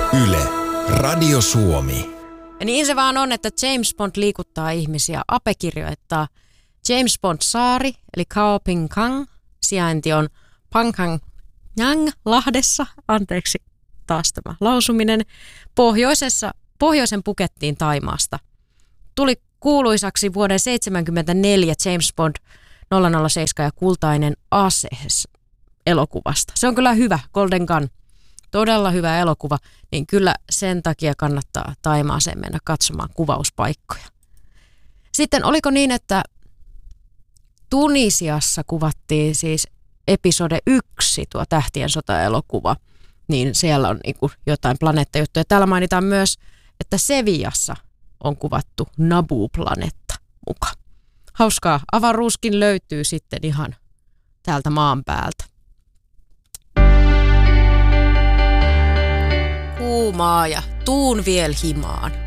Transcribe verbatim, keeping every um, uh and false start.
Yle, Radio Suomi. Ja niin se vaan on, että James Bond liikuttaa ihmisiä. Ape kirjoittaa James Bond-saari, eli Khao Ping Kang. Sijainti on Panghang Nhang Lahdessa, anteeksi taas tämä lausuminen, pohjoisessa, pohjoisen Phukettiin Thaimaasta. Tuli kuuluisaksi vuoden seitsemänkymmentäneljä James Bond nolla nolla seitsemän ja kultainen ase elokuvasta. Se on kyllä hyvä, Golden Gun. Todella hyvä elokuva, niin kyllä sen takia kannattaa Thaimaaseen mennä katsomaan kuvauspaikkoja. Sitten oliko niin, että Tunisiassa kuvattiin siis episode yksi, tuo Tähtien sota-elokuva, niin siellä on niinku jotain planeettajuttuja. Täällä mainitaan myös, että Sevillassa on kuvattu Naboo-planeetta mukaan. Hauskaa, avaruuskin löytyy sitten ihan täältä maan päältä. Kuumaa ja tuun viel himaan.